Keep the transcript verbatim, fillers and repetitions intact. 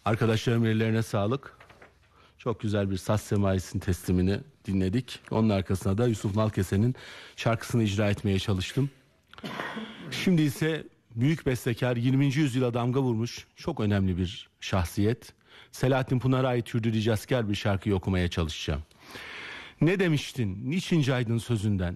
Arkadaşlarım ellerine sağlık. Çok güzel bir Saz Semaisi'nin teslimini dinledik. Onun arkasına da Yusuf Nalkese'nin şarkısını icra etmeye çalıştım. Şimdi ise büyük bestekar, yirminci yüzyıla damga vurmuş çok önemli bir şahsiyet Selahattin Pınar'a ait Hürrü Ricaskar bir şarkıyı okumaya çalışacağım. Ne demiştin, niçin caydın sözünden?